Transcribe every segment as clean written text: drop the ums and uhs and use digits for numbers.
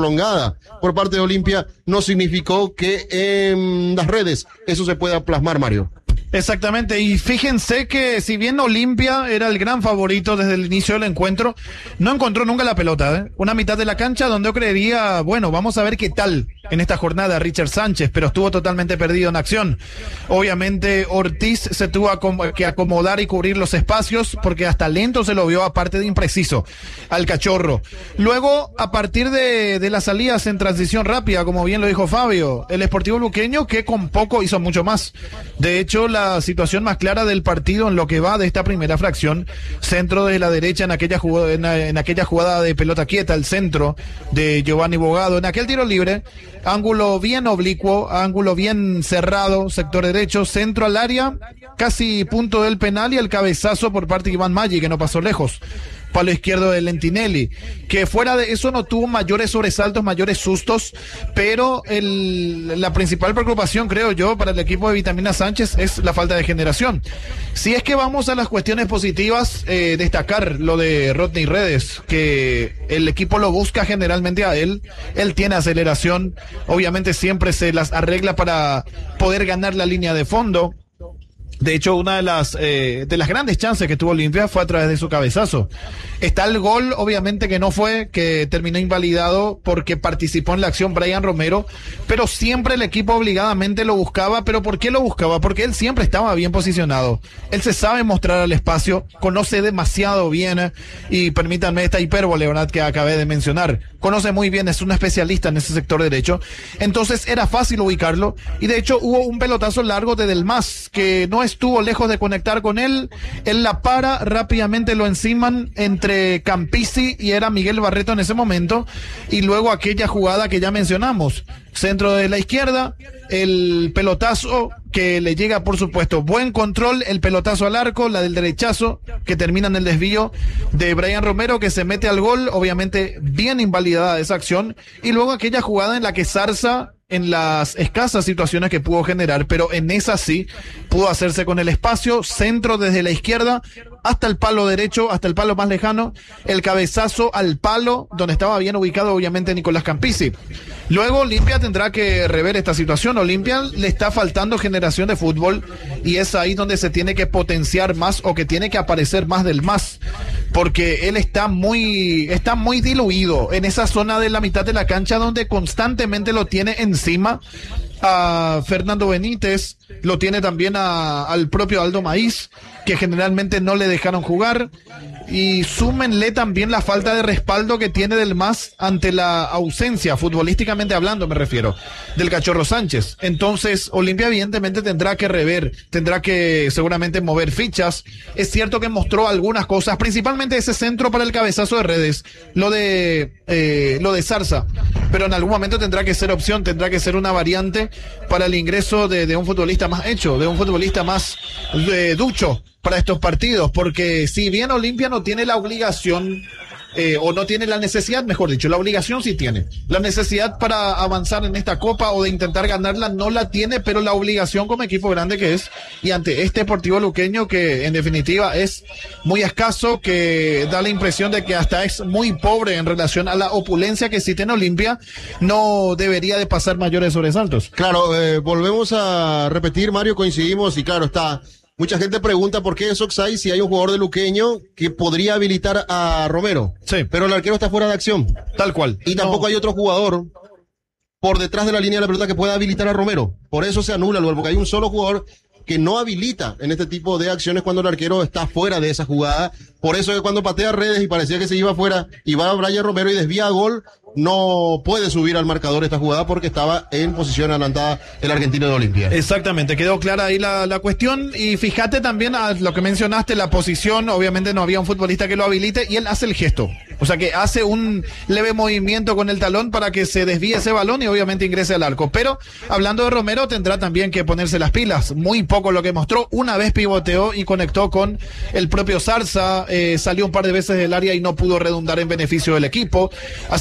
prolongada por parte de Olimpia no significó que en las redes eso se pueda plasmar, Mario. Exactamente, y fíjense que si bien Olimpia era el gran favorito desde el inicio del encuentro, no encontró nunca la pelota, ¿eh? Una mitad de la cancha donde yo creería, bueno, vamos a ver qué tal en esta jornada Richard Sánchez, pero estuvo totalmente perdido en acción. Obviamente Ortiz se tuvo que acomodar y cubrir los espacios porque hasta lento se lo vio, aparte de impreciso, al Cachorro. Luego, a partir de las salidas en transición rápida, como bien lo dijo Fabio, el Sportivo Luqueño, que con poco hizo mucho más. De hecho, la situación más clara del partido en lo que va de esta primera fracción, centro de la derecha en aquella jugada de pelota quieta, el centro de Giovanni Bogado, en aquel tiro libre, ángulo bien oblicuo, ángulo bien cerrado, sector derecho, centro al área, casi punto del penal, y el cabezazo por parte de Iván Maggi, que no pasó lejos. Palo izquierdo de Lentinelli, que fuera de eso no tuvo mayores sobresaltos, mayores sustos, pero la principal preocupación, creo yo, para el equipo de Vitamina Sánchez es la falta de generación. Si es que vamos a las cuestiones positivas, destacar lo de Rodney Redes, que el equipo lo busca generalmente a él tiene aceleración, obviamente siempre se las arregla para poder ganar la línea de fondo. De hecho, una de las grandes chances que tuvo Olimpia fue a través de su cabezazo. Está el gol, obviamente que no fue, que terminó invalidado porque participó en la acción Brian Romero, pero siempre el equipo obligadamente lo buscaba. ¿Pero por qué lo buscaba? Porque él siempre estaba bien posicionado. Él se sabe mostrar al espacio, conoce demasiado bien, y permítanme esta hipérbole, ¿verdad?, que acabé de mencionar. Conoce muy bien, es un especialista en ese sector derecho. Entonces era fácil ubicarlo, y de hecho hubo un pelotazo largo de Delmas, que no estuvo lejos de conectar con él la para, rápidamente lo enciman entre Campisi y era Miguel Barreto en ese momento, y luego aquella jugada que ya mencionamos, centro de la izquierda, el pelotazo que le llega, por supuesto, buen control, el pelotazo al arco, la del derechazo que termina en el desvío de Brian Romero, que se mete al gol, obviamente bien invalidada esa acción, y luego aquella jugada en la que Zarza, en las escasas situaciones que pudo generar, pero en esa sí pudo hacerse con el espacio, centro desde la izquierda hasta el palo derecho, hasta el palo más lejano, el cabezazo al palo donde estaba bien ubicado obviamente Nicolás Campisi. Luego Olimpia tendrá que rever esta situación. Olimpia le está faltando generación de fútbol, y es ahí donde se tiene que potenciar más, o que tiene que aparecer más del más, porque él está muy diluido en esa zona de la mitad de la cancha donde constantemente lo tiene encima a Fernando Benítez, lo tiene también al propio Aldo Maíz, que generalmente no le dejaron jugar, y súmenle también la falta de respaldo que tiene del MAS ante la ausencia, futbolísticamente hablando me refiero, del Cachorro Sánchez. Entonces Olimpia evidentemente tendrá que rever, tendrá que seguramente mover fichas. Es cierto que mostró algunas cosas, principalmente ese centro para el cabezazo de Redes, lo de Zarza, pero en algún momento tendrá que ser opción, tendrá que ser una variante para el ingreso de un futbolista más hecho, de un futbolista más ducho para estos partidos, porque si bien Olimpia no tiene la obligación, o no tiene la necesidad, mejor dicho, la obligación sí tiene, la necesidad para avanzar en esta copa o de intentar ganarla no la tiene, pero la obligación como equipo grande que es, y ante este Sportivo Luqueño que en definitiva es muy escaso, que da la impresión de que hasta es muy pobre en relación a la opulencia que sí tiene Olimpia, no debería de pasar mayores sobresaltos. Claro, volvemos a repetir, Mario, coincidimos, y claro está. Mucha gente pregunta por qué es offside si hay un jugador de Luqueño que podría habilitar a Romero. Sí. Pero el arquero está fuera de acción. Tal cual. Y tampoco hay otro jugador por detrás de la línea de la pelota que pueda habilitar a Romero. Por eso se anula el gol, porque hay un solo jugador que no habilita en este tipo de acciones cuando el arquero está fuera de esa jugada. Por eso es que cuando patea Redes y parecía que se iba afuera y va a Brian Romero y desvía a gol, no puede subir al marcador esta jugada porque estaba en posición adelantada el argentino de Olimpia. Exactamente, quedó clara ahí la cuestión, y fíjate también a lo que mencionaste, la posición, obviamente no había un futbolista que lo habilite y él hace el gesto, o sea que hace un leve movimiento con el talón para que se desvíe ese balón y obviamente ingrese al arco. Pero hablando de Romero, tendrá también que ponerse las pilas, muy poco lo que mostró, una vez pivoteó y conectó con el propio Zarza, salió un par de veces del área y no pudo redundar en beneficio del equipo, así que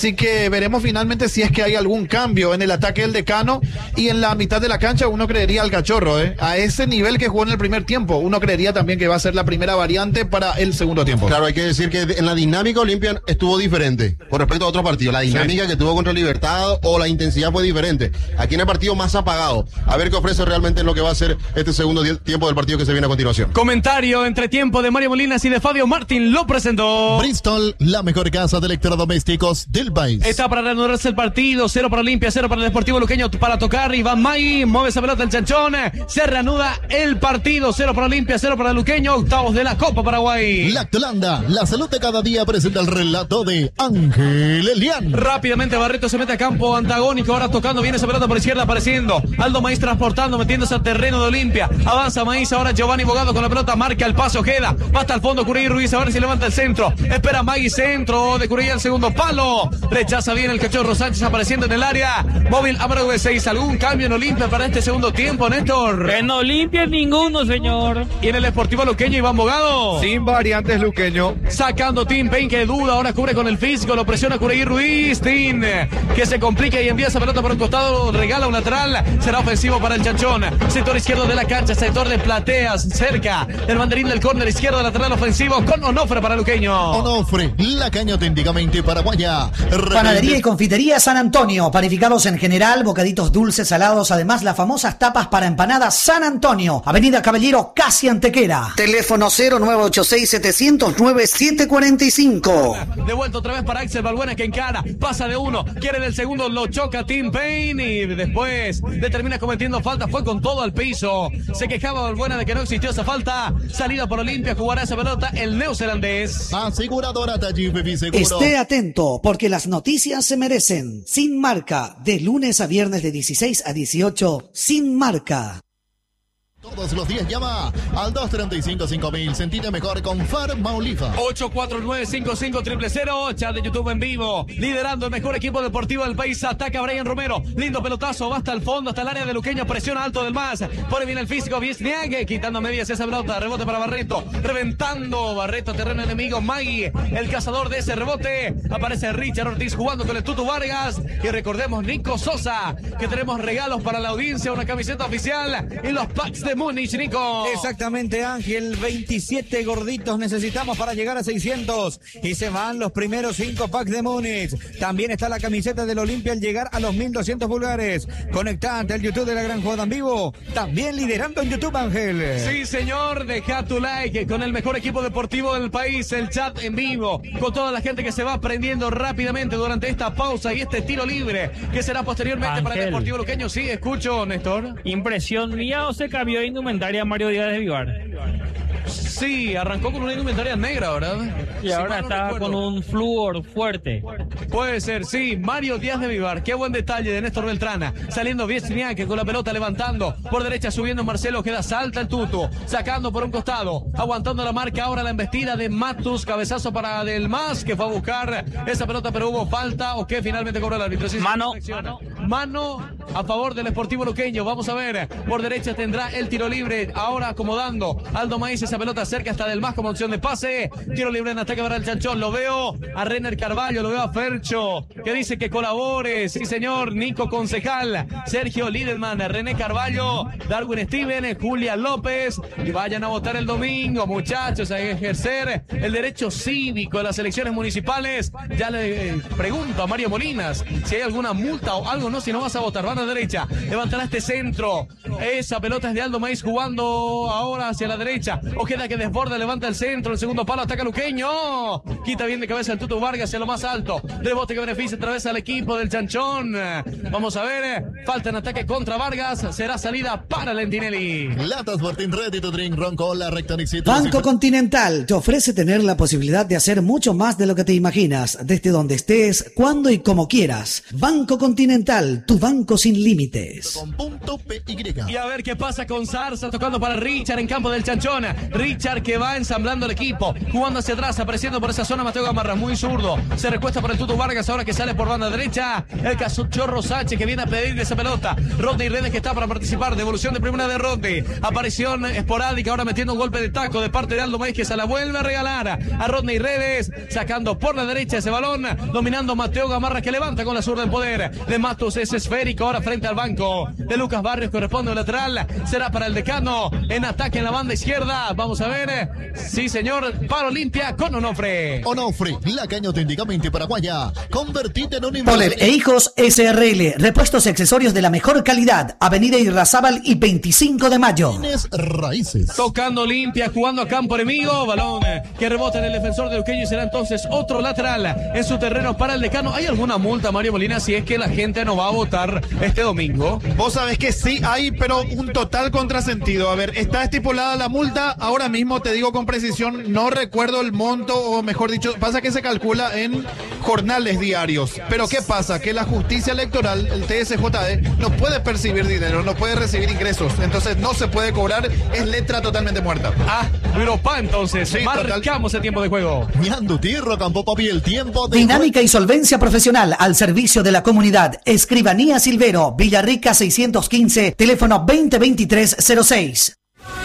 veremos finalmente si es que hay algún cambio en el ataque del Decano, y en la mitad de la cancha uno creería al Cachorro, a ese nivel que jugó en el primer tiempo, uno creería también que va a ser la primera variante para el segundo tiempo. Claro, hay que decir que en la dinámica Olimpia estuvo diferente con respecto a otros partidos. La dinámica que tuvo contra Libertad o la intensidad fue diferente. Aquí en el partido más apagado. A ver qué ofrece realmente en lo que va a ser este segundo tiempo del partido que se viene a continuación. Comentario entre tiempo de Mario Molinas y de Fabio Martín lo presentó Bristol, la mejor casa de electrodomésticos del país. Está para reanudarse el partido, 0 para Olimpia, 0 para el Deportivo Luqueño para tocar. Iván May mueve esa pelota el chanchón. Se reanuda el partido, 0 para Olimpia, 0 para Luqueño. Octavos de la Copa Paraguay. Lactolanda, la salud de cada día, presenta el relato de Ángel Elián. Rápidamente Barreto se mete a campo antagónico, ahora tocando, viene esa pelota por izquierda apareciendo. Aldo Maíz transportando, metiéndose al terreno de Olimpia. Avanza Maíz, ahora Giovanni Bogado con la pelota, marca el paso, Ojeda. Va hasta el fondo Curey Ruiz, a ver si levanta el centro. Espera Magui, centro de Curey al segundo palo. Rechaza bien el Cachorro Sánchez apareciendo en el área. Móvil Abreu de 6. ¿Algún cambio en Olimpia para este segundo tiempo, Néstor? En Olimpia ninguno, señor. Y en el Deportivo Luqueño, Iván Bogado. Sin variantes, Luqueño. Sacando Tim Payne, que duda, ahora cubre con el físico, lo presiona Curey Ruiz. Tim, que se complica y envía esa pelota por un costado, regala un lateral. Será ofensivo para el chanchón. Sector izquierdo de la cancha, sector de plateas, cerca del banderín del córner izquierdo, lateral ofensivo con Onofre para Luqueño. Onofre, la caña auténticamente paraguaya. Panadería y confitería San Antonio, panificados en general, bocaditos dulces, salados, además las famosas tapas para empanadas San Antonio, Avenida Caballero, casi Antequera. Teléfono 0986-709-745. Devuelto otra vez para Axel Balbuena, que encara, pasa de uno, quiere del segundo, lo choca Tim Payne y después le termina cometiendo falta, fue con todo al piso. Se quejaba Balbuena de que no existió esa falta. Salida por Olimpia, jugará esa pelota el neozelandés. Aseguradora Tajife Seguro. Esté atento, porque las noticias se merecen. Sin Marca, de lunes a viernes de 16 a 18, Sin Marca. Todos los días llama al 235-5000. Sentite mejor con Farmaulifa. 849-55-000. Chat de YouTube en vivo. Liderando el mejor equipo deportivo del país. Ataca Brian Romero. Lindo pelotazo. Va hasta el fondo, hasta el área de Luqueño. Presiona alto del más. Pone bien el físico. Viesniague. Quitando medias esa pelota. Rebote para Barreto. Reventando. Barreto, terreno enemigo. Magui, el cazador de ese rebote. Aparece Richard Ortiz jugando con el Tutu Vargas. Y recordemos, Nico Sosa, que tenemos regalos para la audiencia. Una camiseta oficial y los packs de Múnich, Nico. Exactamente, Ángel. 27 gorditos necesitamos para llegar a 600. Y se van los primeros 5 packs de Múnich. También está la camiseta del Olimpia al llegar a los 1200 pulgares. Conectate al YouTube de la Gran Jugada en Vivo. También liderando en YouTube, Ángel. Sí, señor. Deja tu like con el mejor equipo deportivo del país. El chat en vivo. Con toda la gente que se va aprendiendo rápidamente durante esta pausa y este tiro libre que será posteriormente Ángel. para el Deportivo Luqueño. Sí, escucho, Néstor. Impresión mía, o se cambió de indumentaria Mario Díaz de Vivar. Sí, arrancó con una indumentaria negra, ¿verdad? Y Si ahora mal no está recuerdo. con un flúor fuerte. Puede ser, sí. Mario Díaz de Vivar. Qué buen detalle de Néstor Beltrana. Saliendo Viesniaque con la pelota levantando. Por derecha subiendo Marcelo. Queda salta el Tutu. Sacando por un costado. Aguantando la marca ahora la embestida de Matus. Cabezazo para Del Mas, que fue a buscar esa pelota, pero hubo falta. ¿O qué? Finalmente cobra el árbitro. Sí, Mano. Mano a favor del Sportivo Luqueño. Vamos a ver. Por derecha tendrá el tiro libre. Ahora acomodando Aldo Maíz. Esa pelota cerca hasta Del Mas como opción de pase. Tiro libre en ataque para el chanchón. Lo veo a Renner Carvalho. Lo veo a Fercho, que dice que colabore. Sí, señor. Nico Concejal. Sergio Liderman. René Carvalho. Darwin Steven. Julia López. Y vayan a votar el domingo, muchachos, a ejercer el derecho cívico de las elecciones municipales. Ya le pregunto a Mario Molinas si hay alguna multa o algo. No, si no vas a votar. Van a derecha. Levantará este centro. Esa pelota es de Aldo Maíz jugando ahora hacia la derecha. Ojeda que desborda, levanta el centro. El segundo palo, ataca Luqueño. Quita bien de cabeza el Tutu Vargas hacia lo más alto. Rebote que beneficia otra vez al equipo del chanchón. Vamos a ver. Falta en ataque contra Vargas. Será salida para Lentinelli. Latas Fortin Red y tu drink ronco, la recta Banco Continental te ofrece tener la posibilidad de hacer mucho más de lo que te imaginas, desde donde estés, cuando y como quieras. Banco Continental, tu banco sin límites. Con puntos Tope Y. Y a ver qué pasa con Zarza, tocando para Richard en campo del Chanchón. Richard que va ensamblando el equipo, jugando hacia atrás, apareciendo por esa zona Mateo Gamarra, muy zurdo. Se recuesta por el Tuto Vargas, ahora que sale por banda derecha. El Cachorro Sánchez que viene a pedir esa pelota. Rodney Redes que está para participar. Devolución de primera de Rodney. Aparición esporádica, ahora metiendo un golpe de taco de parte de Aldo Maíz, que se la vuelve a regalar a Rodney Redes. Sacando por la derecha ese balón. Dominando Mateo Gamarra que levanta con la zurda en poder. De Matos es esférico, ahora frente al banco de Lucas Barrios, corresponde al lateral. Será para el decano en ataque en la banda izquierda. Vamos a ver. Sí, señor. Para Olimpia con Onofre. Onofre, la caña auténticamente paraguaya. Convertite en un Poler e Hijos SRL, repuestos y accesorios de la mejor calidad. Avenida Irrazábal y 25 de mayo. Bienes raíces. Tocando Olimpia, jugando a campo enemigo. Balón que rebota en el defensor de Luqueño y será entonces otro lateral en su terreno para el decano. ¿Hay alguna multa, Mario Molina, si es que la gente no va a votar este domingo? Vos sabés que sí hay, pero un total contrasentido. A ver, está estipulada la multa. Ahora mismo te digo con precisión, no recuerdo el monto, o mejor dicho, pasa que se calcula en jornales diarios. Pero ¿qué pasa? Que la justicia electoral, el TSJE, no puede percibir dinero, no puede recibir ingresos. Entonces no se puede cobrar, es letra totalmente muerta. Ah, Europa entonces. Sí, marcamos el tiempo de juego. Ñandu Tierro, Campo Papi, el tiempo de Dinámica y solvencia profesional al servicio de la comunidad. Escribanía Silvero, Villarrica 615, teléfono 2023-06.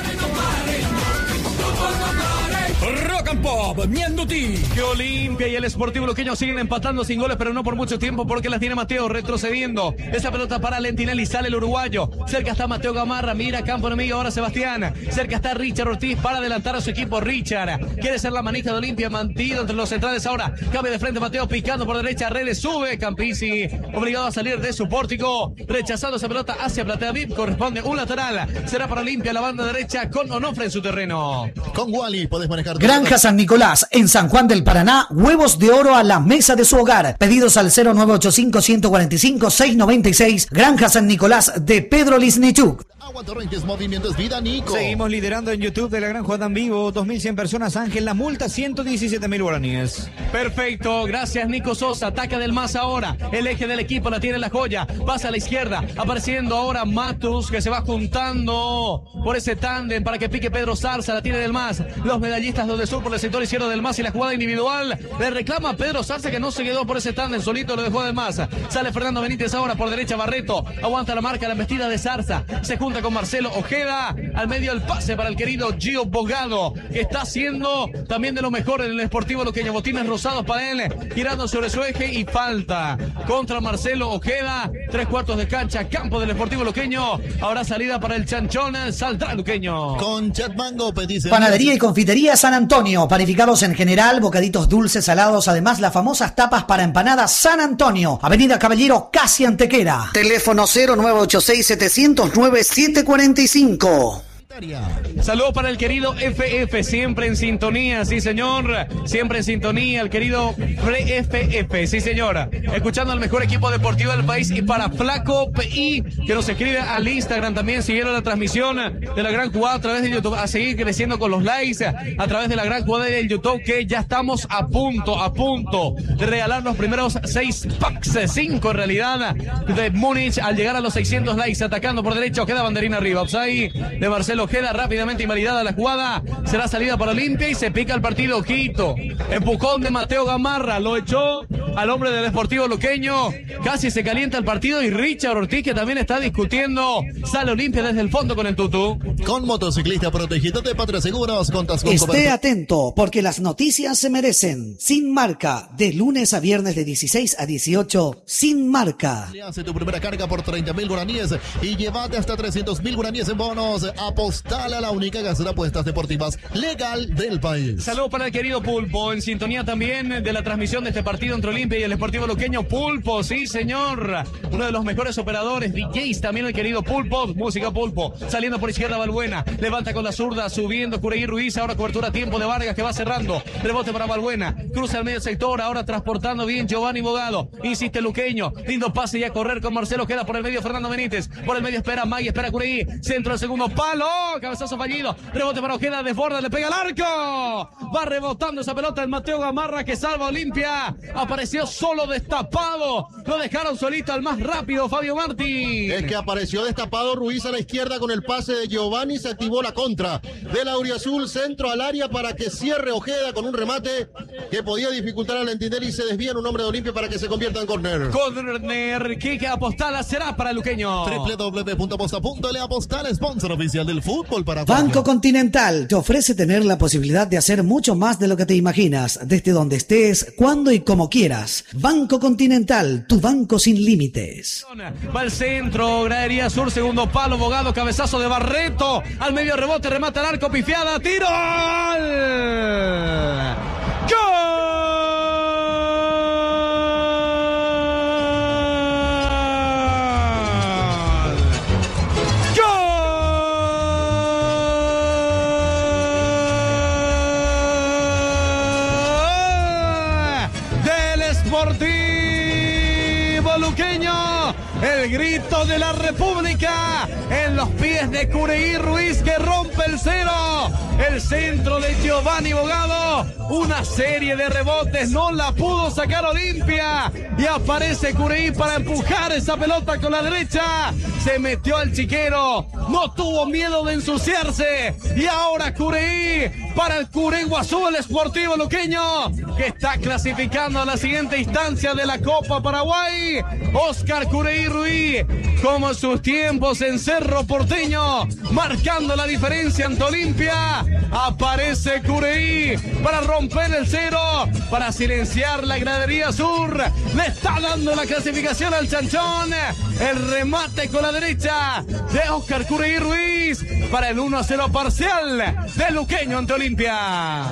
Que Olimpia y el Sportivo Luqueño siguen empatando sin goles, pero no por mucho tiempo, porque las tiene Mateo retrocediendo. Esa pelota para Lentinelli, sale el uruguayo. Cerca está Mateo Gamarra, mira campo enemigo, ahora Sebastián. Cerca está Richard Ortiz para adelantar a su equipo. Richard quiere ser la manija de Olimpia, mantido entre los centrales ahora. Cambia de frente Mateo, picando por derecha, Redes sube. Campisi obligado a salir de su pórtico, rechazando esa pelota hacia Platea VIP. Corresponde un lateral. Será para Olimpia la banda derecha con Onofre en su terreno. Con Wally puedes manejar. Granja San Nicolás, en San Juan del Paraná, huevos de oro a la mesa de su hogar. Pedidos al 0985-145-696. Granja San Nicolás de Pedro Lisnichuk. Agua Torrentes, Movimientos Vida, Nico. Seguimos liderando en YouTube de la Gran Jugada en Vivo. 2.100 personas, Ángel. La multa, 117.000 guaraníes. Perfecto, gracias Nico Sosa. Ataca del más ahora. El eje del equipo la tiene la joya. Pasa a la izquierda. Apareciendo ahora Matus, que se va juntando por ese tándem para que pique Pedro Zarza. La tiene del más. Los medallistas donde sur por el sector izquierdo del más y la jugada individual. Le reclama a Pedro Zarza que no se quedó por ese tándem. Solito lo dejó del más. Sale Fernando Benítez ahora por derecha. Barreto aguanta la marca, la embestida de Zarza. Se junta con Marcelo Ojeda. Al medio el pase para el querido Gio Bogado, que está haciendo también de lo mejor en el Sportivo Luqueño. Botines rosados para él, girando sobre su eje y falta contra Marcelo Ojeda. 3/4 de cancha, campo del Sportivo Luqueño. Ahora salida para el Chanchón, saldrá Luqueño. Con Chat Mango pedís. Panadería y confitería San Antonio, panificados en general, bocaditos dulces, salados, además las famosas tapas para empanadas San Antonio, Avenida Caballero, casi Antequera. Teléfono 0986-709-745. Saludos para el querido FF, siempre en sintonía, sí señor, siempre en sintonía, el querido FF, sí señora, escuchando al mejor equipo deportivo del país. Y para Flaco PI, que nos escribe al Instagram también, siguieron la transmisión de la Gran Jugada a través de YouTube, a seguir creciendo con los likes a través de la Gran Jugada del YouTube, que ya estamos a punto de regalar los primeros 6 packs, 5 en realidad, de Múnich, al llegar a los 600 likes. Atacando por derecha, Ojeda, banderina arriba, offside de Marcelo Ojeda, rápidamente invalidada la jugada, será salida para Olimpia y se pica el partido. Ojito, empujón de Mateo Gamarra, lo echó al hombre del Sportivo Luqueño, casi se calienta el partido. Y Richard Ortiz, que también está discutiendo, sale Olimpia desde el fondo con el tutu. Con motociclista protegido de Patria Seguros, contas con Esté atento, porque las noticias se merecen. Sin Marca, de lunes a viernes de 16 a 18, Sin Marca. Hace tu primera carga por 30.000 guaraníes y llévate hasta 300.000 guaraníes en bonos. Apostale a la única casa de apuestas deportivas legal del país. Saludos para el querido Pulpo, en sintonía también de la transmisión de este partido entre Olimpia y el Sportivo Luqueño. Pulpo, sí señor, uno de los mejores operadores, DJs también el querido Pulpo. Música Pulpo, saliendo por izquierda Balbuena, levanta con la zurda, subiendo Curegui Ruiz, ahora cobertura a tiempo de Vargas, que va cerrando, rebote para Balbuena, cruza al medio sector, ahora transportando bien Giovanni Bogado, insiste Luqueño, lindo pase y a correr con Marcelo, queda por el medio Fernando Benítez, por el medio espera Magui, espera Curegui, centro del segundo palo, cabezazo fallido, rebote para Ojeda, desborda, le pega al arco, va rebotando esa pelota el Mateo Gamarra, que salva a Olimpia, aparece apareció solo destapado. Lo dejaron solito al más rápido, Fabio Martí. Es que apareció destapado Ruiz a la izquierda con el pase de Giovanni. Se activó la contra del Auriazul. Centro al área para que cierre Ojeda con un remate que podía dificultar al Entindel y se desvía en un hombre de Olimpia para que se convierta en córner. Corner, kick Apostala será para el luqueño. www.aposta.le Apostal, sponsor oficial del fútbol para Banco Continental te ofrece tener la posibilidad de hacer mucho más de lo que te imaginas, desde donde estés, cuando y como quieras. Banco Continental, tu banco sin límites. Va al centro, gradería sur, segundo palo, Bogado, cabezazo de Barreto, al medio rebote, remata al arco, pifiada, tiro. Sportivo Luqueño, el grito de la República en los pies de Cureí Ruiz que rompe el cero. El centro de Giovanni Bogado, una serie de rebotes, no la pudo sacar Olimpia y aparece Cureí para empujar esa pelota con la derecha. Se metió al chiquero, no tuvo miedo de ensuciarse y ahora Cureí para el Cureguazú, el Sportivo Luqueño que está clasificando a la siguiente instancia de la Copa Paraguay. Oscar Cureí Ruiz, como sus tiempos en Cerro Porteño, marcando la diferencia ante Olimpia. Aparece Cureí para romper el cero, para silenciar la gradería sur. Le está dando la clasificación al Chanchón. El remate con la derecha de Oscar Cureí Ruiz para el 1-0 parcial de Luqueño ante Olimpia.